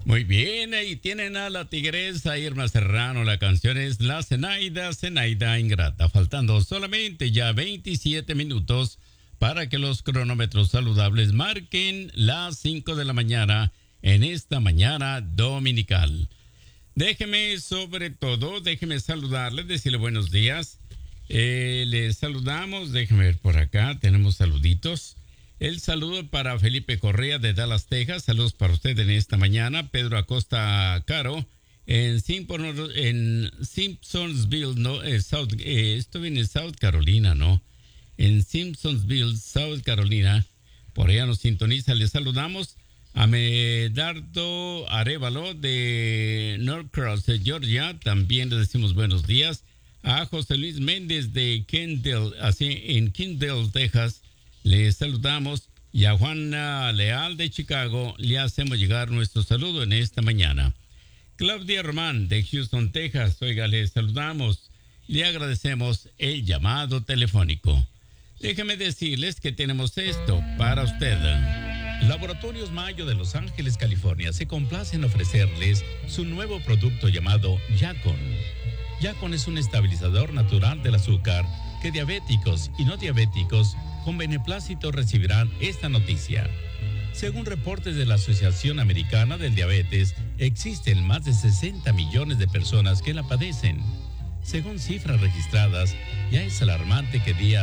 Muy bien, ahí tienen a la tigresa Irma Serrano. La canción es La Zenaida, Zenaida Ingrata. Faltando solamente ya 27 minutos para que los cronómetros saludables marquen las 5 de la mañana en esta mañana dominical. Déjeme saludarles, decirle buenos días. Les saludamos, déjeme ver por acá, tenemos saluditos. El saludo para Felipe Correa de Dallas, Texas. Saludos para usted en esta mañana. Pedro Acosta Caro en Simpsonsville, ¿no? Esto viene en South Carolina, ¿no? En Simpsonsville, South Carolina. Por allá nos sintoniza. Les saludamos a Medardo Arévalo de Norcross, Georgia. También le decimos buenos días. A José Luis Méndez de en Kendall, Texas. Les saludamos y a Juana Leal de Chicago le hacemos llegar nuestro saludo en esta mañana. Claudia Román de Houston, Texas, oiga, les saludamos. Le agradecemos el llamado telefónico. Déjeme decirles que tenemos esto para usted. Laboratorios Mayo de Los Ángeles, California, se complace en ofrecerles su nuevo producto llamado Yacon. Yacon es un estabilizador natural del azúcar que diabéticos y no diabéticos con beneplácito recibirán esta noticia. Según reportes de la Asociación Americana del Diabetes, existen más de 60 millones de personas que la padecen. Según cifras registradas, ya es alarmante que día